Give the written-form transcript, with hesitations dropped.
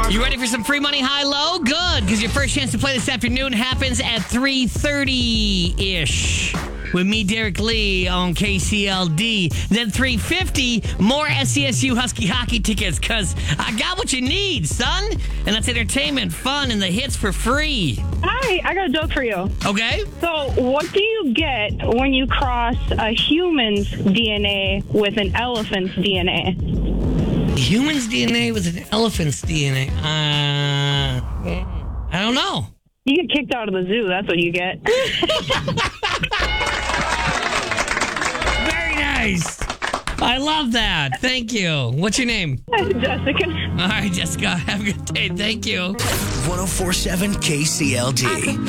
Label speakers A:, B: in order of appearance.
A: You ready for some free money high-low? Good, because your first chance to play this afternoon happens at 3:30-ish. With me, Derek Lee, on KCLD. Then 3:50, more SCSU Husky hockey tickets, because I got what you need, son. And that's entertainment, fun, and the hits for free.
B: Hi, I got a joke for you.
A: Okay?
B: So, what do you get when you cross a human's DNA with an elephant's DNA?
A: Human's DNA with an elephant's DNA. I don't know.
B: You get kicked out of the zoo, that's what you get.
A: Very nice. I love that. Thank you. What's your name?
B: Jessica.
A: All right, Jessica. Have a good day. Thank you.
C: 104.7 KCLD.